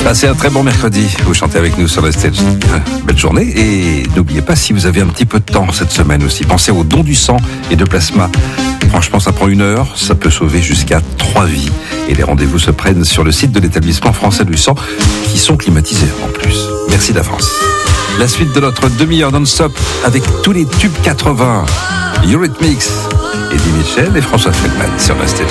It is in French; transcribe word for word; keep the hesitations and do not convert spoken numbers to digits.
Passez un très bon mercredi. Vous chantez avec nous sur le stage. Belle journée. Et n'oubliez pas, si vous avez un petit peu de temps cette semaine aussi, pensez au don du sang et de plasma. Franchement, ça prend une heure. Ça peut sauver jusqu'à trois vies. Et les rendez-vous se prennent sur le site de l'établissement français du sang, qui sont climatisés en plus. Merci d'avance. La suite de notre demi-heure non-stop avec tous les tubes quatre-vingts. Eurythmics, Eddie Mitchell et François Feldman sur le stage.